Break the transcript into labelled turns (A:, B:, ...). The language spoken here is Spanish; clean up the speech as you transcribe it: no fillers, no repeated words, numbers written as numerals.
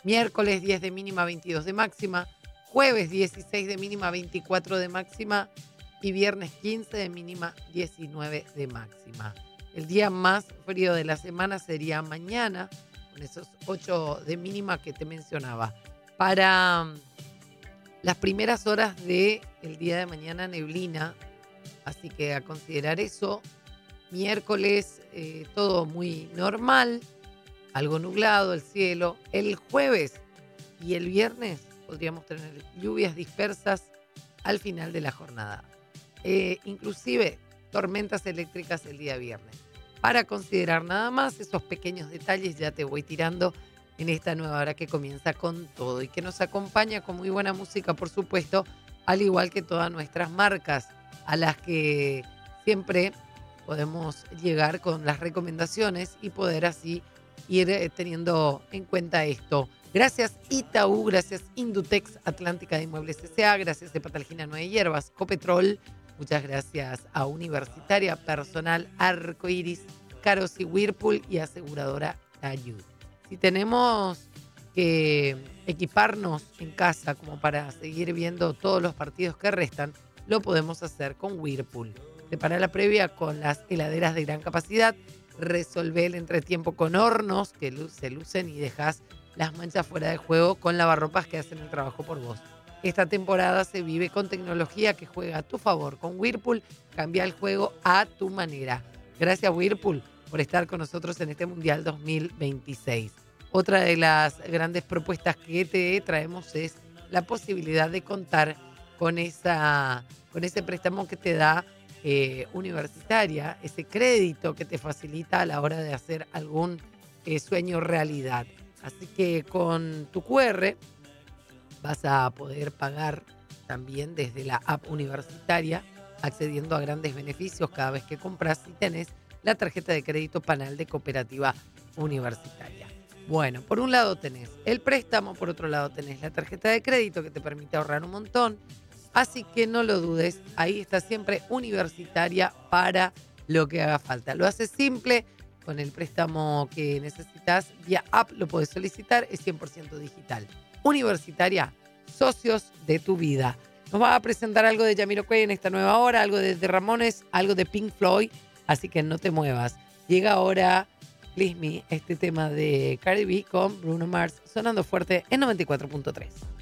A: Miércoles 10 de mínima, 22 de máxima. Jueves 16 de mínima, 24 de máxima. Y viernes 15 de mínima, 19 de máxima. El día más frío de la semana sería mañana, con esos 8 de mínima que te mencionaba. Para las primeras horas del día de mañana, neblina, así que a considerar eso. Miércoles, todo muy normal, algo nublado el cielo. El jueves y el viernes podríamos tener lluvias dispersas al final de la jornada. Inclusive tormentas eléctricas el día viernes. Para considerar nada más esos pequeños detalles, ya te voy tirando en esta nueva hora que comienza con todo y que nos acompaña con muy buena música, por supuesto, al igual que todas nuestras marcas, a las que siempre podemos llegar con las recomendaciones y poder así ir teniendo en cuenta esto. Gracias Itaú, gracias Indutex Atlántica de Inmuebles S.A., gracias Hepatalgina Nueve Hierbas, Copetrol, muchas gracias a Universitaria Personal Arcoiris, Caros y Whirlpool y Aseguradora Tayud. Si tenemos que equiparnos en casa como para seguir viendo todos los partidos que restan, lo podemos hacer con Whirlpool. Prepara la previa con las heladeras de gran capacidad, resolvé el entretiempo con hornos que se lucen y dejas las manchas fuera de juego con lavarropas que hacen el trabajo por vos. Esta temporada se vive con tecnología que juega a tu favor. Con Whirlpool, cambia el juego a tu manera. Gracias Whirlpool por estar con nosotros en este Mundial 2026. Otra de las grandes propuestas que te traemos es la posibilidad de contar con ese préstamo que te da Universitaria, ese crédito que te facilita a la hora de hacer algún sueño realidad. Así que con tu QR vas a poder pagar también desde la app Universitaria, accediendo a grandes beneficios cada vez que compras y tenés la tarjeta de crédito Panal de Cooperativa Universitaria. Bueno, por un lado tenés el préstamo, por otro lado tenés la tarjeta de crédito que te permite ahorrar un montón. Así que no lo dudes, ahí está siempre Universitaria para lo que haga falta. Lo haces simple, con el préstamo que necesitas vía app lo podés solicitar, es 100% digital. Universitaria, socios de tu vida. Nos va a presentar algo de Jamiroquai en esta nueva hora, algo de Ramones, algo de Pink Floyd, así que no te muevas. Llega ahora Please Me, este tema de Cardi B con Bruno Mars, sonando fuerte en 94.3.